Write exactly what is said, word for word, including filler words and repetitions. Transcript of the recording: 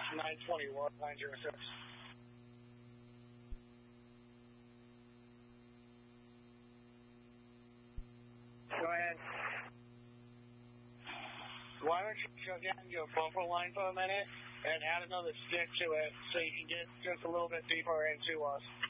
nine twenty-one, nine oh six. Go ahead. Why don't you shut down your buffer line for a minute and add another stick to it so you can get just a little bit deeper into us?